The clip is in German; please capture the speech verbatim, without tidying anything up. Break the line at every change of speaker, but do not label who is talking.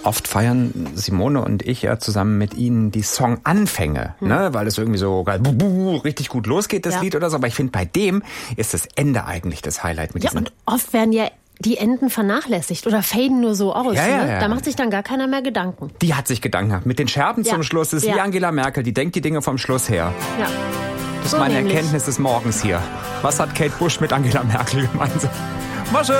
Oft feiern Simone und ich ja zusammen mit Ihnen die Songanfänge, hm. ne? Weil es irgendwie so bu, bu, richtig gut losgeht, das ja. Lied oder so. Aber ich finde, bei dem ist das Ende eigentlich das Highlight. Mit
ja, und oft werden ja die Enden vernachlässigt oder faden nur so aus.
Ja, ja,
ne?
ja.
Da macht sich dann gar keiner mehr Gedanken.
Die hat sich Gedanken gemacht. Mit den Scherben
ja.
zum Schluss ist ja. wie Angela Merkel. Die denkt die Dinge vom Schluss her.
Ja.
Das ist
so
meine
nämlich.
Erkenntnis des Morgens hier. Was hat Kate Bush mit Angela Merkel gemeinsam? War schön.